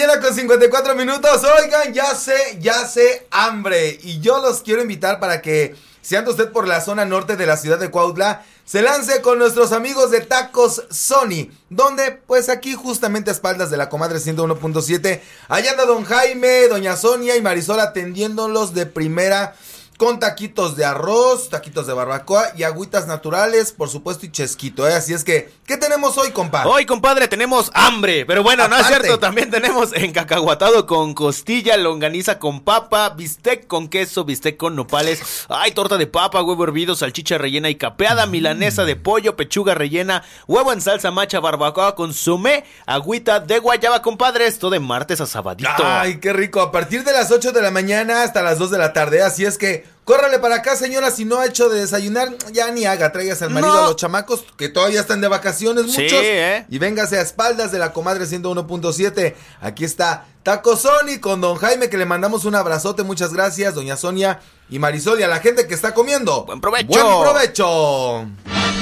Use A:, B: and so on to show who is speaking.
A: mañana con 54 minutos. Oigan, ya sé hambre. Y yo los quiero invitar para que, si anda usted por la zona norte de la ciudad de Cuautla, se lance con nuestros amigos de Tacos Sony, donde, pues aquí justamente a espaldas de la comadre 101.7, allá anda don Jaime, doña Sonia y Marisol atendiéndolos de primera, con taquitos de arroz, taquitos de barbacoa y agüitas naturales, por supuesto, y chesquito, ¿eh? Así es que, ¿qué tenemos hoy, compadre?
B: Hoy, compadre, tenemos hambre, pero bueno,
A: Aparte.
B: no es cierto, también tenemos encacahuatado con costilla, longaniza con papa, bistec con queso, bistec con nopales, ay, torta de papa, huevo hervido, salchicha rellena y capeada, milanesa de pollo, pechuga rellena, huevo en salsa macha, barbacoa, consomé, agüita de guayaba, compadre, esto de martes a sabadito.
A: Ay, qué rico, a partir de las 8 de la mañana hasta las 2 de la tarde, así es que córrale para acá, señora, si no ha hecho de desayunar, ya ni haga, traigas al marido, a los chamacos que todavía están de vacaciones, muchos,
B: Sí,
A: y véngase a espaldas de la comadre 101.7, aquí está Taco Sony con don Jaime, que le mandamos un abrazote, muchas gracias, doña Sonia y Marisol, y a la gente que está comiendo.
B: ¡Buen provecho!
A: ¡Buen provecho!